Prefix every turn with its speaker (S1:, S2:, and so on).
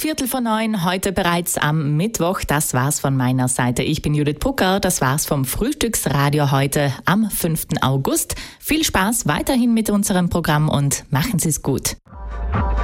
S1: 8:15, heute bereits am Mittwoch. Das war's von meiner Seite. Ich bin Judith Pucker. Das war's vom Frühstücksradio heute am 5. August. Viel Spaß weiterhin mit unserem Programm und machen Sie's gut.